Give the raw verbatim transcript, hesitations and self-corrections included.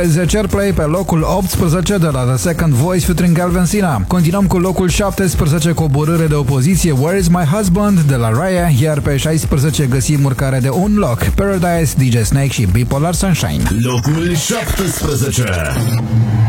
zece Airplay pe locul optsprezece de la The Second Voice featuring Calvin Sina. Continuăm cu locul șaptesprezece, coborâre de opoziție, Where is my husband de la Raya, iar pe șaisprezece găsim urcare de un loc, Paradise, D J Snake și Bipolar Sunshine. Locul șaptesprezece.